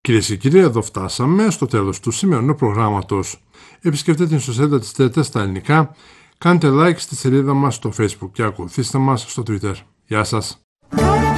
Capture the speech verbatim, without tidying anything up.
Κυρίες και κύριοι, εδώ φτάσαμε στο τέλος του σημερινού προγράμματος. Επισκεφτείτε την ιστοσελίδα της ΤΕΤ στα ελληνικά, κάντε like στη σελίδα μας στο Facebook και ακολουθήστε μας στο Twitter. Γεια σας!